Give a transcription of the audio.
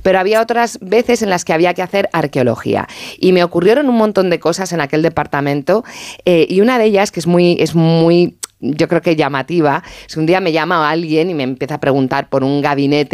pero había otras veces en las que había que hacer arqueología. Y me ocurrieron un montón de cosas en aquel departamento, y una de ellas, que es muy, yo creo que llamativa, es que un día me llama alguien y me empieza a preguntar por un gabinete